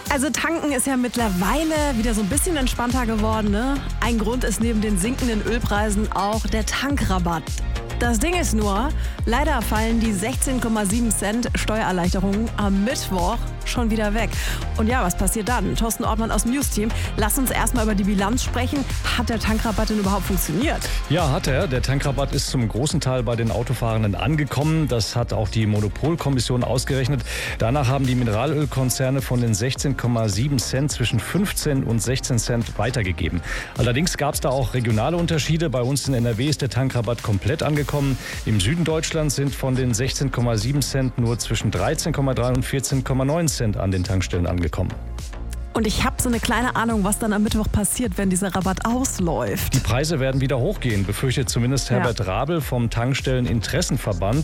Also tanken ist ja mittlerweile wieder so ein bisschen entspannter geworden, ne? Ein Grund ist neben den sinkenden Ölpreisen auch der Tankrabatt. Das Ding ist nur, leider fallen die 16,7 Cent Steuererleichterungen am Mittwoch schon wieder weg. Und ja, was passiert dann? Thorsten Ortmann aus dem News-Team. Lass uns erstmal über die Bilanz sprechen. Hat der Tankrabatt denn überhaupt funktioniert? Ja, hat er. Der Tankrabatt ist zum großen Teil bei den Autofahrenden angekommen. Das hat auch die Monopolkommission ausgerechnet. Danach haben die Mineralölkonzerne von den 16,7 Cent zwischen 15 und 16 Cent weitergegeben. Allerdings gab es da auch regionale Unterschiede. Bei uns in NRW ist der Tankrabatt komplett angekommen. Im Süden Deutschlands sind von den 16,7 Cent nur zwischen 13,3 und 14,9 Cent an den Tankstellen angekommen. Und ich habe so eine kleine Ahnung, was dann am Mittwoch passiert, wenn dieser Rabatt ausläuft. Die Preise werden wieder hochgehen, befürchtet zumindest Herbert Rabel vom Tankstelleninteressenverband.